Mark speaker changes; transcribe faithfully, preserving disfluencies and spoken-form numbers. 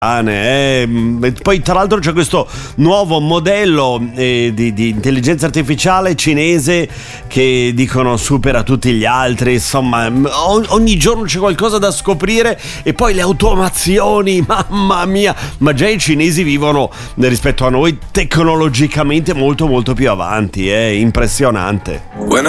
Speaker 1: Eh, poi tra l'altro c'è questo nuovo modello eh, di, di intelligenza artificiale cinese che dicono supera tutti gli altri, insomma o- ogni giorno c'è qualcosa da scoprire, e poi le automazioni, mamma mia, ma già i cinesi vivono rispetto a noi tecnologicamente molto molto più avanti, è impressionante.
Speaker 2: When